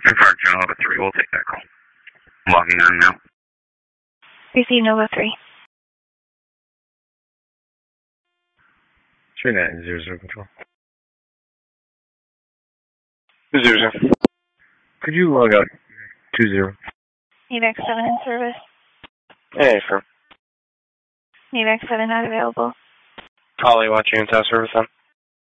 Confirm Channel Nova 3, we'll take that call. I'm logging on now. Receive Nova 3. 3900 control. 00. Could you log out 20? AVAX 7 in service. Hey, firm. AVAX 7 not available. Holly watching in service on.